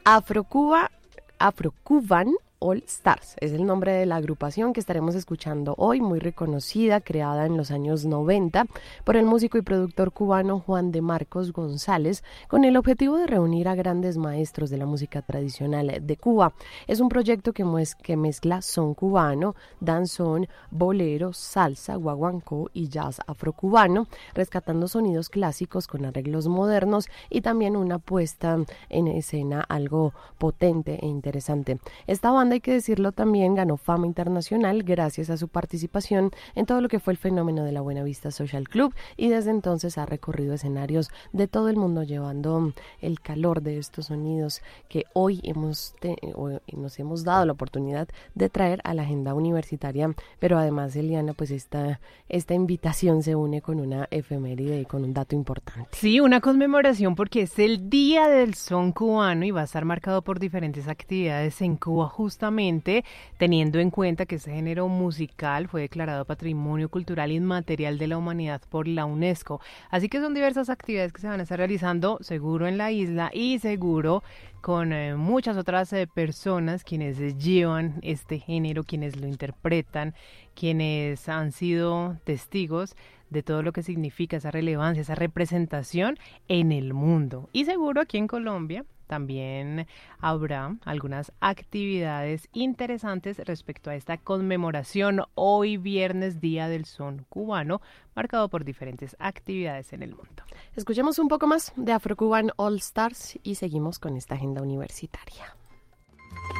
Afro-Cuban All Stars es el nombre de la agrupación que estaremos escuchando hoy, muy reconocida, creada en los años 90 por el músico y productor cubano Juan de Marcos González, con el objetivo de reunir a grandes maestros de la música tradicional de Cuba. Es un proyecto que mezcla son cubano, danzón, bolero, salsa, guaguancó y jazz afrocubano, rescatando sonidos clásicos con arreglos modernos y también una puesta en escena algo potente e interesante. Esta banda, hay que decirlo, también ganó fama internacional gracias a su participación en todo lo que fue el fenómeno de la Buena Vista Social Club, y desde entonces ha recorrido escenarios de todo el mundo llevando el calor de estos sonidos que hoy nos hemos dado la oportunidad de traer a la agenda universitaria. Pero además, Eliana, pues esta invitación se une con una efeméride y con un dato importante. Sí, una conmemoración porque es el Día del Son Cubano y va a estar marcado por diferentes actividades en Cuba, justamente teniendo en cuenta que este género musical fue declarado Patrimonio Cultural Inmaterial de la Humanidad por la UNESCO. Así que son diversas actividades que se van a estar realizando seguro en la isla y seguro con muchas otras personas quienes llevan este género, quienes lo interpretan, quienes han sido testigos de todo lo que significa esa relevancia, esa representación en el mundo. Y seguro aquí en Colombia también habrá algunas actividades interesantes respecto a esta conmemoración hoy viernes, Día del Son Cubano, marcado por diferentes actividades en el mundo. Escuchemos un poco más de Afro-Cuban All Stars y seguimos con esta agenda universitaria.